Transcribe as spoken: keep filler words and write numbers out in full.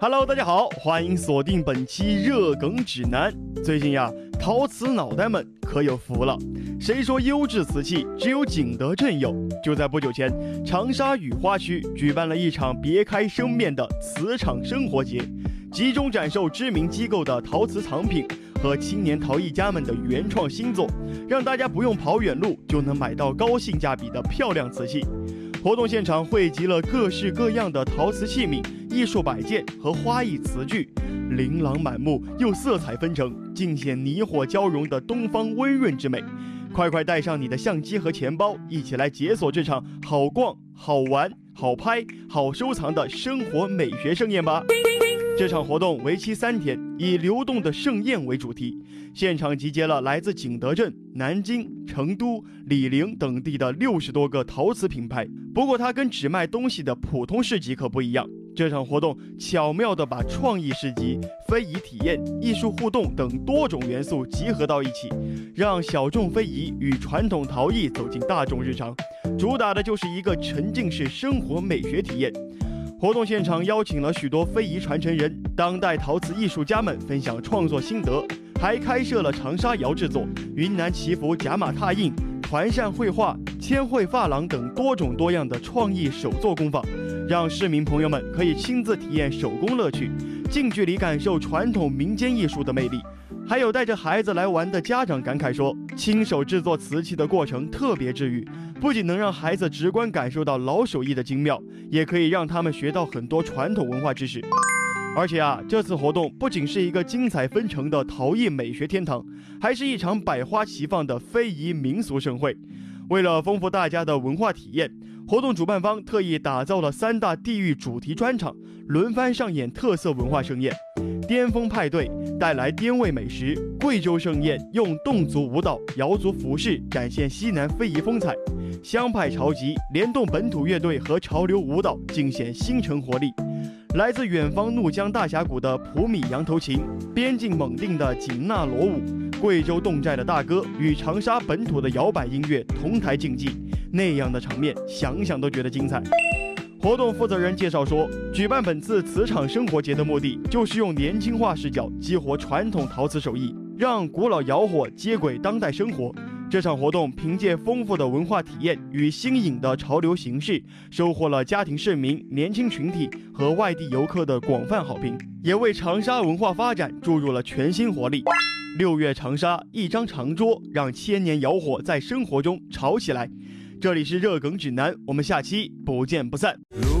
Hello， 大家好，欢迎锁定本期热梗指南。最近呀，陶瓷脑袋们可有福了。谁说优质瓷器只有景德镇有？就在不久前，长沙雨花区举办了一场别开生面的瓷厂生活节，集中展售知名机构的陶瓷藏品和青年陶艺家们的原创新作，让大家不用跑远路就能买到高性价比的漂亮瓷器。活动现场汇集了各式各样的陶瓷器皿、艺术摆件和花艺瓷具，琳琅满目又色彩纷呈，尽显泥火交融的东方温润之美。快快带上你的相机和钱包，一起来解锁这场好逛、好玩、好拍、好收藏的生活美学盛宴吧！这场活动为期三天，以流动的盛宴为主题，现场集结了来自景德镇、南京、成都、醴陵等地的六十多个陶瓷品牌。不过它跟只卖东西的普通市集可不一样，这场活动巧妙地把创意市集、非遗体验、艺术互动等多种元素集合到一起，让小众非遗与传统陶艺走进大众日常，主打的就是一个沉浸式生活美学体验。活动现场邀请了许多非遗传承人、当代陶瓷艺术家们分享创作心得，还开设了长沙窑制作、云南祈福假马拓印、团扇绘画、千绘珐琅等多种多样的创意手作工坊，让市民朋友们可以亲自体验手工乐趣，近距离感受传统民间艺术的魅力。还有带着孩子来玩的家长感慨说，亲手制作瓷器的过程特别治愈，不仅能让孩子直观感受到老手艺的精妙，也可以让他们学到很多传统文化知识。而且啊，这次活动不仅是一个精彩纷呈的陶艺美学天堂，还是一场百花齐放的非遗民俗盛会。为了丰富大家的文化体验，活动主办方特意打造了三大地域主题专场，轮番上演特色文化盛宴。巅峰派对带来滇味美食，贵州盛宴用侗族舞蹈、瑶族服饰展现西南非遗风采，湘派潮集联动本土乐队和潮流舞蹈，尽显新城活力。来自远方怒江大峡谷的普米羊头琴，边境蒙定的锦纳罗舞，贵州侗寨的大哥与长沙本土的摇摆音乐同台竞技，那样的场面想想都觉得精彩。活动负责人介绍说，举办本次瓷厂生活节的目的就是用年轻化视角激活传统陶瓷手艺，让古老窑火接轨当代生活。这场活动凭借丰富的文化体验与新颖的潮流形式，收获了家庭市民、年轻群体和外地游客的广泛好评，也为长沙文化发展注入了全新活力。六月长沙，一张长桌，让千年窑火在生活中炒起来。这里是热梗指南，我们下期不见不散。